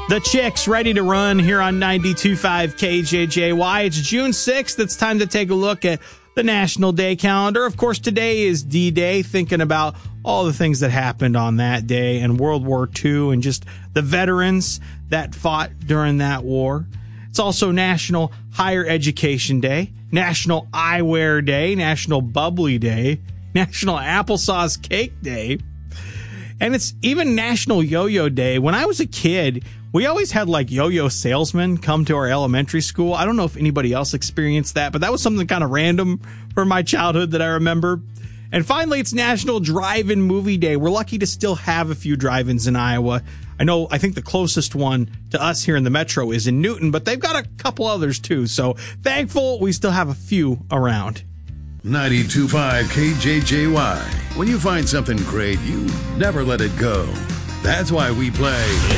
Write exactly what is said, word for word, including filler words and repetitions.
The Chicks ready to run here on ninety-two point five K J J Y. It's June sixth. It's time to take a look at the National Day calendar. Of course, today is D-Day, thinking about all the things that happened on that day and World War Two and just the veterans that fought during that war. It's also National Higher Education Day, National Eyewear Day, National Bubbly Day, National Applesauce Cake Day, and it's even National Yo-Yo Day. When I was a kid, we always had like yo-yo salesmen come to our elementary school. I don't know if anybody else experienced that, but that was something kind of random from my childhood that I remember. And finally, it's National Drive-In Movie Day. We're lucky to still have a few drive-ins in Iowa. I know, I think the closest one to us here in the metro is in Newton, but they've got a couple others too. So thankful we still have a few around. ninety-two point five K J J Y. When you find something great, you never let it go. That's why we play